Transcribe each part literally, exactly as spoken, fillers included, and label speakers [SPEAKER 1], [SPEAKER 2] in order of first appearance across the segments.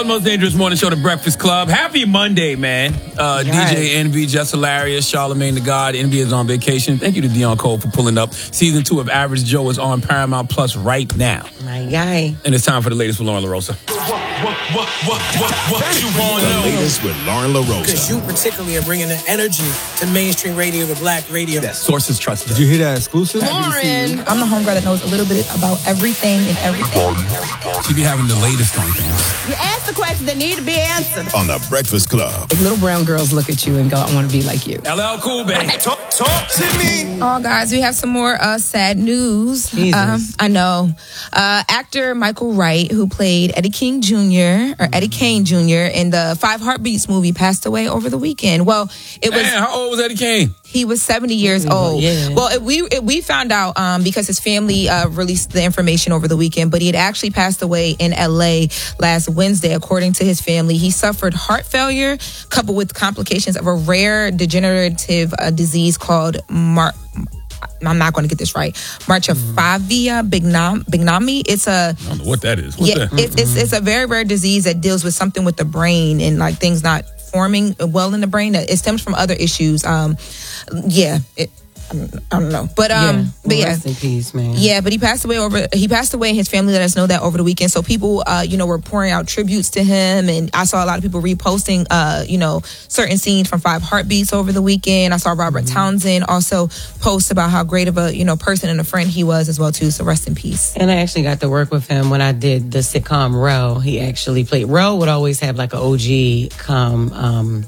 [SPEAKER 1] The most dangerous morning show, The Breakfast Club. Happy Monday, man. Uh,
[SPEAKER 2] Yes.
[SPEAKER 1] D J Envy, Just Hilarious, Charlamagne the God. Envy is on vacation. Thank you to Dion Cole for pulling up. Season two of Average Joe is on Paramount Plus right now.
[SPEAKER 2] My guy.
[SPEAKER 1] And it's time for the latest with Lauren LaRosa.
[SPEAKER 3] What, what, what, what, what you want to know?
[SPEAKER 4] Latest with Lauren LaRosa.
[SPEAKER 5] Because you particularly are bringing the energy to mainstream radio, to black radio.
[SPEAKER 1] Sources trusted.
[SPEAKER 6] Did you hear that exclusive?
[SPEAKER 7] Lauren. I'm the homegirl that knows a little bit about everything and everything.
[SPEAKER 1] She be having the latest on things.
[SPEAKER 7] You ask the questions that need to be answered.
[SPEAKER 4] On The Breakfast Club.
[SPEAKER 8] Little brown girls look at you and go, I want to be like you.
[SPEAKER 1] L L Cool, baby.
[SPEAKER 3] Talk, talk to me.
[SPEAKER 7] Oh, guys, we have some more uh, sad news.
[SPEAKER 2] Jesus.
[SPEAKER 7] Um, I know. Uh, actor Michael Wright, who played Eddie King Junior or Eddie Kane Junior in the Five Heartbeats movie, passed away over the weekend. Well, it was.
[SPEAKER 1] Man, how old was Eddie Kane?
[SPEAKER 7] He was seventy years old.
[SPEAKER 2] Yeah.
[SPEAKER 7] Well, it, we it, we found out um, because his family uh, released the information over the weekend, but he had actually passed away in L A last Wednesday, according to his family. He suffered heart failure coupled with complications of a rare degenerative uh, disease called Mar. I'm not going to get this right. Marchafavia bignam, bignami. It's a.
[SPEAKER 1] I don't know what that is. What's
[SPEAKER 7] yeah,
[SPEAKER 1] that?
[SPEAKER 7] it's, it's it's a very rare disease that deals with something with the brain and like things not forming well in the brain. It stems from other issues. Um, yeah, it, I don't, I don't know, but um,
[SPEAKER 2] yeah.
[SPEAKER 7] but yeah,
[SPEAKER 2] Rest in peace, man.
[SPEAKER 7] yeah. But he passed away over. He passed away, and his family let us know that over the weekend. So people, uh, you know, were pouring out tributes to him, and I saw a lot of people reposting, uh, you know, certain scenes from Five Heartbeats over the weekend. I saw Robert
[SPEAKER 2] Mm-hmm.
[SPEAKER 7] Townsend also post about how great of a you know person and a friend he was as well too. So rest in peace.
[SPEAKER 2] And I actually got to work with him when I did the sitcom Row. He actually played. Row would always have like an O G come um,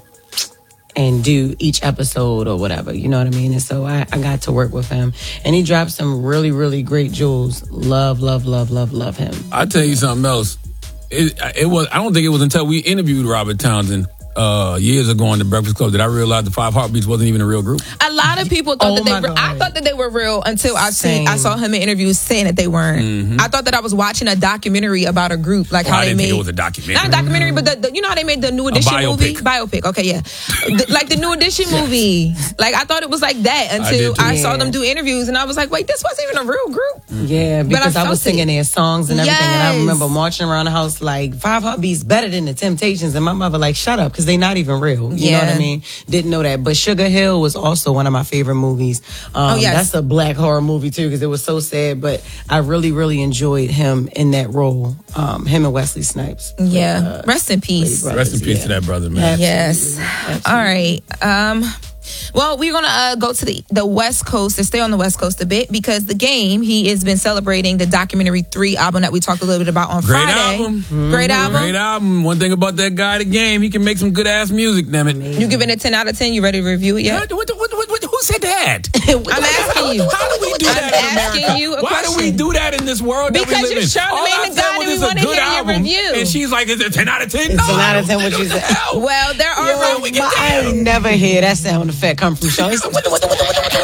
[SPEAKER 2] and do each episode or whatever. You know what I mean? And so I, I got to work with him. And he dropped some really, really great jewels. Love, love, love, love, love him.
[SPEAKER 1] I'll tell you something else. It, it was. I don't think it was until we interviewed Robert Townsend uh, years ago on The Breakfast Club that I realized the Five Heartbeats wasn't even a real group.
[SPEAKER 7] A lot of people thought
[SPEAKER 2] Oh
[SPEAKER 7] that they
[SPEAKER 2] my
[SPEAKER 7] were. I
[SPEAKER 2] God.
[SPEAKER 7] thought that they were real until I seen. I
[SPEAKER 2] Same.
[SPEAKER 7] saw him in interviews saying that they weren't.
[SPEAKER 1] Mm-hmm.
[SPEAKER 7] I thought that I was watching a documentary about a group, like
[SPEAKER 1] Well,
[SPEAKER 7] how
[SPEAKER 1] I
[SPEAKER 7] they
[SPEAKER 1] didn't
[SPEAKER 7] made.
[SPEAKER 1] think it was a documentary.
[SPEAKER 7] Not a documentary, but the, the, you know how they made the New Edition
[SPEAKER 1] biopic.
[SPEAKER 7] movie, biopic. Okay, yeah, The- like the New Edition movie. Like I thought it was like that until
[SPEAKER 1] did too.
[SPEAKER 7] I, saw
[SPEAKER 2] Yeah.
[SPEAKER 7] them do interviews, and I was like, wait, this wasn't even a real group.
[SPEAKER 2] Yeah, because I,
[SPEAKER 7] felt
[SPEAKER 2] was singing
[SPEAKER 7] it.
[SPEAKER 2] their songs and everything. And I
[SPEAKER 7] Yes.
[SPEAKER 2] remember marching around the house like, Five Heartbeats better than the Temptations. And my mother like, shut up, because they not even real. You know what
[SPEAKER 7] Yeah.
[SPEAKER 2] I mean? Didn't know that. But Sugar Hill was also one of my favorite movies. Um,
[SPEAKER 7] Oh, yes.
[SPEAKER 2] That's a black horror movie too, because it was so sad. But I really, really enjoyed him in that role. Um, him and Wesley Snipes.
[SPEAKER 7] Yeah, rest in peace.
[SPEAKER 2] Brother.
[SPEAKER 1] Rest in peace
[SPEAKER 2] Yeah.
[SPEAKER 1] to that brother, man.
[SPEAKER 7] Yes. All right. Um, well, we're going to uh, go to the, the West Coast and stay on the West Coast a bit because The Game, he has been celebrating the Documentary three album that we talked a little bit about on
[SPEAKER 1] Great
[SPEAKER 7] Friday.
[SPEAKER 1] album.
[SPEAKER 7] Great album.
[SPEAKER 1] Great album. One thing about that guy, The Game, he can make some good ass music, damn it.
[SPEAKER 7] You giving it ten out of ten? You ready to review it yet?
[SPEAKER 1] What, what, what, what, who said that?
[SPEAKER 7] I'm asking you.
[SPEAKER 1] How do we do
[SPEAKER 7] I'm
[SPEAKER 1] that in
[SPEAKER 7] asking
[SPEAKER 1] America?
[SPEAKER 7] you a
[SPEAKER 1] Why
[SPEAKER 7] question.
[SPEAKER 1] do we do that in this world that
[SPEAKER 7] Because
[SPEAKER 1] we live
[SPEAKER 7] you're
[SPEAKER 1] in?
[SPEAKER 7] Charlamagne
[SPEAKER 1] All I
[SPEAKER 7] the
[SPEAKER 1] said
[SPEAKER 7] God
[SPEAKER 1] was
[SPEAKER 7] and we
[SPEAKER 1] it's a
[SPEAKER 7] wanna
[SPEAKER 1] good
[SPEAKER 7] hear your
[SPEAKER 1] album.
[SPEAKER 7] review.
[SPEAKER 1] And she's like, is it ten out of ten?
[SPEAKER 2] It's
[SPEAKER 1] No,
[SPEAKER 2] a
[SPEAKER 1] I
[SPEAKER 2] out of
[SPEAKER 1] don't-
[SPEAKER 2] ten what you
[SPEAKER 1] the
[SPEAKER 2] said.
[SPEAKER 1] hell?
[SPEAKER 7] Well, there are.
[SPEAKER 1] Yo, we get
[SPEAKER 2] I
[SPEAKER 1] down.
[SPEAKER 2] ain't never hear that sound effect come from Sean.